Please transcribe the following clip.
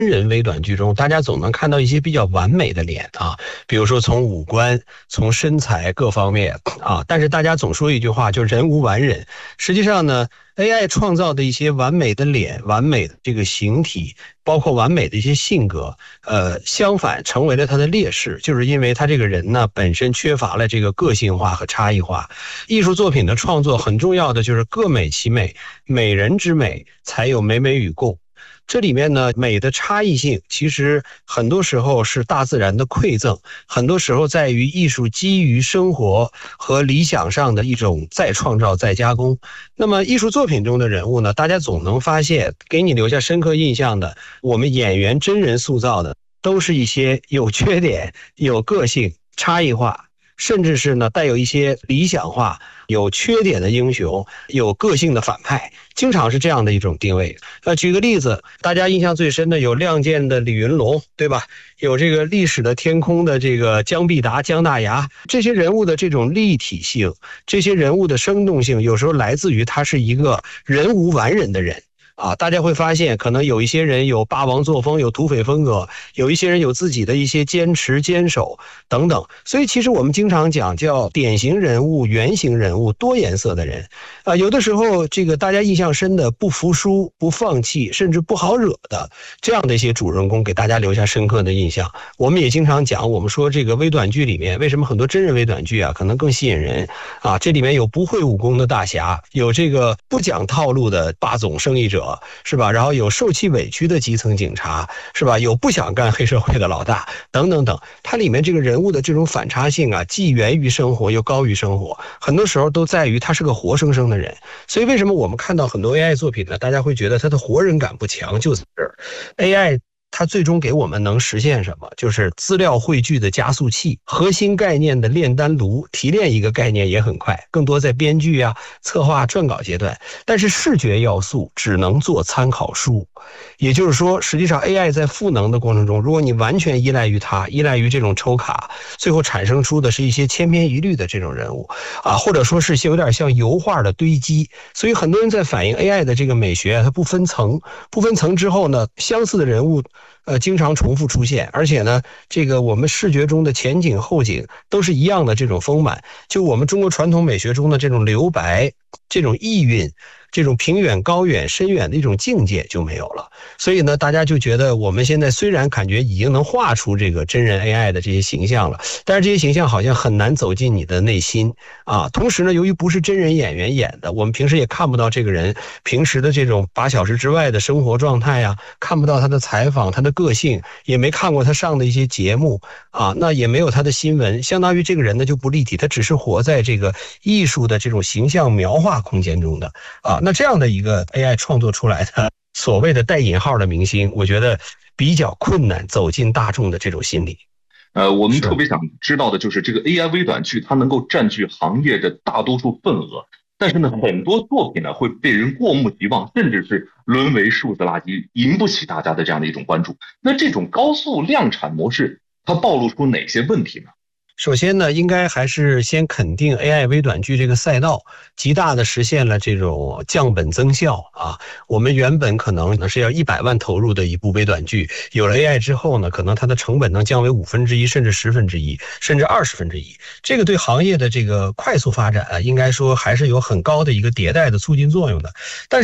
人微短剧中，大家总能看到一些比较完美的脸啊，比如说从五官、从身材各方面啊，但是大家总说一句话，就人无完人。实际上呢，AI 创造的一些完美的脸、完美的这个形体，包括完美的一些性格，相反成为了他的劣势，就是因为他这个人呢本身缺乏了这个个性化和差异化。艺术作品的创作很重要的就是各美其美，美人之美才有美美与共。这里面呢，美的差异性其实很多时候是大自然的馈赠，很多时候在于艺术基于生活和理想上的一种再创造、再加工。那么艺术作品中的人物呢，大家总能发现，给你留下深刻印象的，我们演员真人塑造的，都是一些有缺点、有个性、差异化，甚至是呢带有一些理想化、有缺点的英雄，有个性的反派，经常是这样的一种定位。举个例子，大家印象最深的有《亮剑》的李云龙，对吧？有这个历史的天空的这个姜必达、姜大牙，这些人物的这种立体性，这些人物的生动性，有时候来自于他是一个人无完人的人。大家会发现，可能有一些人有霸王作风，有土匪风格，有一些人有自己的一些坚持、坚守等等。所以，其实我们经常讲叫典型人物、原型人物、多颜色的人。有的时候，这个大家印象深的不服输、不放弃，甚至不好惹的这样的一些主人公，给大家留下深刻的印象。我们也经常讲，我们说这个微短剧里面，为什么很多真人微短剧可能更吸引人啊？这里面有不会武功的大侠，有这个不讲套路的霸总胜利者。是吧？然后有受气委屈的基层警察，是吧？有不想干黑社会的老大，等等等。它里面这个人物的这种反差性既源于生活又高于生活，很多时候都在于他是个活生生的人。所以为什么我们看到很多 AI 作品呢？大家会觉得它的活人感不强，就在这儿。AI它最终给我们能实现什么？就是资料汇聚的加速器，核心概念的炼丹炉，提炼一个概念也很快，更多在编剧策划、撰稿阶段。但是视觉要素只能做参考书，也就是说，实际上 AI 在赋能的过程中，如果你完全依赖于它，依赖于这种抽卡，最后产生出的是一些千篇一律的这种人物或者说是有点像油画的堆积。所以很多人在反映 AI 的这个美学，它不分层之后呢，相似的人物经常重复出现，而且呢，这个我们视觉中的前景后景都是一样的这种丰满，就我们中国传统美学中的这种留白、这种意蕴、这种平远、高远、深远的一种境界就没有了。所以呢，大家就觉得我们现在虽然感觉已经能画出这个真人 AI 的这些形象了，但是这些形象好像很难走进你的内心同时呢，由于不是真人演员演的，我们平时也看不到这个人平时的这种8小时之外的生活状态看不到他的采访、他的个性，也没看过他上的一些节目那也没有他的新闻，相当于这个人呢就不立体，他只是活在这个艺术的这种形象描画空间中的那这样的一个 AI 创作出来的所谓的带引号的明星，我觉得比较困难走进大众的这种心理。 我们特别想知道的就是这个 AI 微短剧，它能够占据行业的大多数份额，但是呢，很多作品呢会被人过目即忘，甚至是沦为数字垃圾，引不起大家的这样的一种关注。那这种高速量产模式，它暴露出哪些问题呢？ 首先呢，应该还是先肯定 AI 微短剧这个赛道极大的实现了这种降本增效我们原本可能是要100万投入的一部微短剧，有了 AI 之后呢，可能它的成本能降为1/5，甚至1/10，甚至1/20。这个对行业的这个快速发展应该说还是有很高的一个迭代的促进作用的。但是